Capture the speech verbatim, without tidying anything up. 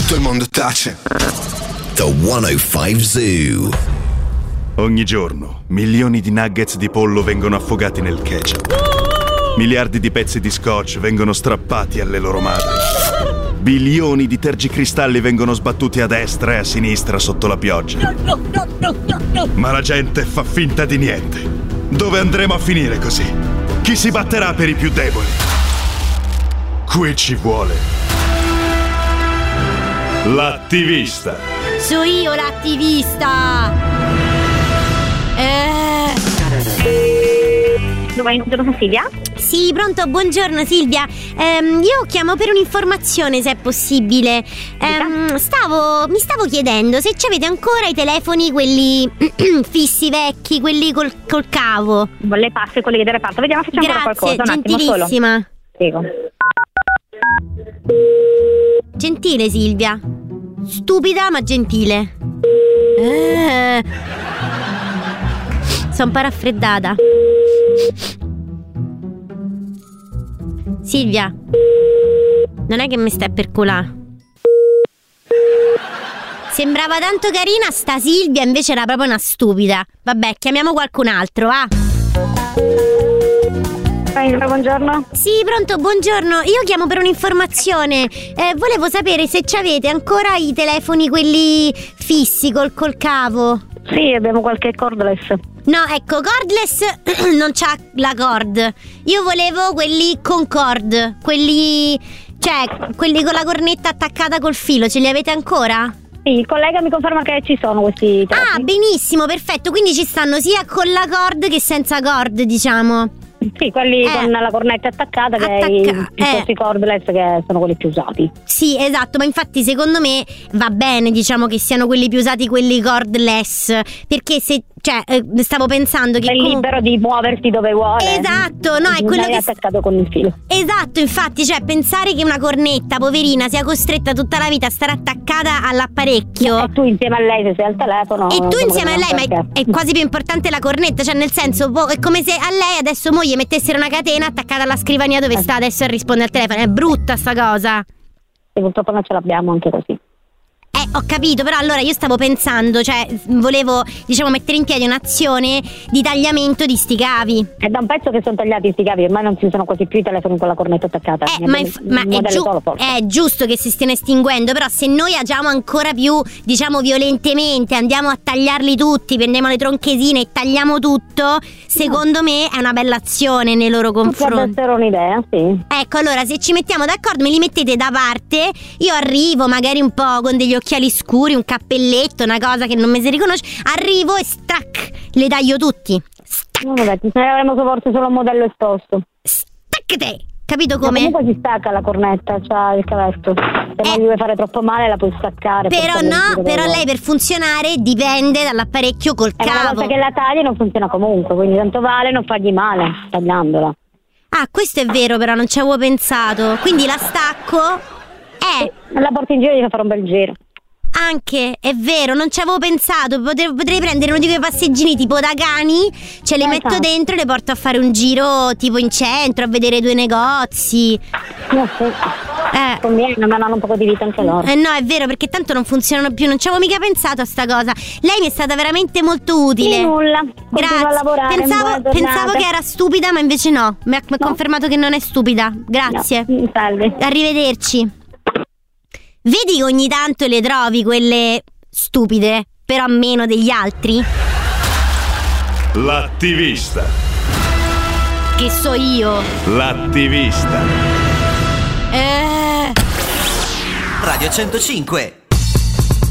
tutto il mondo tace. The centocinque Zoo. Ogni giorno milioni di nuggets di pollo vengono affogati nel ketchup. Miliardi di pezzi di scotch vengono strappati alle loro madri. Bilioni di tergicristalli vengono sbattuti a destra e a sinistra sotto la pioggia. Ma la gente fa finta di niente. Dove andremo a finire così? Chi si batterà per i più deboli? Qui ci vuole l'attivista. So io l'attivista. Eh. Buongiorno Silvia. Sì, pronto, buongiorno Silvia. Ehm, io chiamo per un'informazione, se è possibile. Ehm, stavo, mi stavo chiedendo se ci avete ancora i telefoni, quelli fissi, vecchi, quelli col, col cavo. Le passo i colleghi del reparto, vediamo se c'è Grazie, ancora qualcosa. Un attimo solo. gentilissima. Prego. Gentile Silvia. Stupida ma gentile. Eh. Sono un po' raffreddata. Silvia, non è che mi stai per culà. Sembrava tanto carina sta Silvia, invece era proprio una stupida. Vabbè, chiamiamo qualcun altro, va. Buongiorno. Sì, pronto, buongiorno. Io chiamo per un'informazione. eh, Volevo sapere se ci avete ancora i telefoni, quelli fissi col, col cavo. Sì, abbiamo qualche cordless. No, ecco, cordless non c'ha la cord. Io volevo quelli con cord. Quelli, cioè, quelli con la cornetta attaccata col filo. Ce li avete ancora? Sì, il collega mi conferma che ci sono questi telefoni. Ah, benissimo, perfetto. Quindi ci stanno sia con la cord che senza cord, diciamo. Sì, quelli Eh. con la cornetta attaccata, che Attacca- i, eh. questi cordless che sono quelli più usati. Sì, esatto, ma infatti secondo me va bene, diciamo, che siano quelli più usati, quelli cordless. Perché se, cioè, eh, stavo pensando che È comunque... libero di muoversi dove vuole. Esatto, no, è Non quello è che... attaccato con il filo. Esatto, infatti, cioè, pensare che una cornetta, poverina, sia costretta tutta la vita a stare attaccata all'apparecchio. E tu insieme a lei, se sei al telefono. E tu insomma, insieme a che lei, non ma so è, perché. è quasi più importante la cornetta. Cioè, nel senso, boh, è come se a lei adesso moglie mettessero una catena attaccata alla scrivania dove sta adesso e risponde al telefono. È brutta sta cosa. E purtroppo non ce l'abbiamo anche così. Eh, ho capito, però allora io stavo pensando, cioè, volevo, diciamo, mettere in piedi un'azione di tagliamento di sti cavi. È da un pezzo che sono tagliati sti cavi, ormai non si usano quasi più i telefoni con la cornetta attaccata. Eh, Ne ma, abbiamo inf- un ma è, modello giu- solo, forse. è giusto che si stiano estinguendo, però se noi agiamo ancora più, diciamo, violentemente, andiamo a tagliarli tutti, prendiamo le tronchesine e tagliamo tutto, secondo me è una bella azione nei loro confronti. Potrebbe essere un'idea, sì. Ecco, allora, se ci mettiamo d'accordo, me li mettete da parte, io arrivo magari un po' con degli occhiali scuri, un cappelletto, una cosa che non mi si riconosce, arrivo e strac, le taglio tutti. Stac, No, vabbè, ne avremo forse solo un modello esposto. stac te, capito Ma come? comunque si stacca la cornetta, c'ha il cavetto. Se Eh. non gli vuoi fare troppo male la puoi staccare. Però per no, dove però vuoi. lei per funzionare dipende dall'apparecchio col Eh, ma una cavo. volta che la tagli non funziona comunque, quindi tanto vale non fargli male tagliandola. Ah, questo è vero, però non ci avevo pensato. Quindi la stacco. Eh, La porti in giro e gli fa fare un bel giro. anche, è vero, non ci avevo pensato. Potrei, potrei prendere uno di quei passeggini tipo da cani, ce li Esatto. metto dentro e le porto a fare un giro tipo in centro, a vedere due negozi. No, sì. Eh. Conviene, ma hanno un po' di vita anche loro. Eh no, è vero, perché tanto non funzionano più. Non ci avevo mica pensato a sta cosa. Lei mi è stata veramente molto utile. Di nulla. Continua Grazie. a lavorare. Pensavo, buone giornate. pensavo che era stupida, ma invece no. Mi ha, mi ha No. confermato che non è stupida. Grazie. No, salve. Arrivederci. Vedi che ogni tanto le trovi quelle stupide, però meno degli altri? L'attivista. Che so io. L'attivista. Eh. Radio centocinque.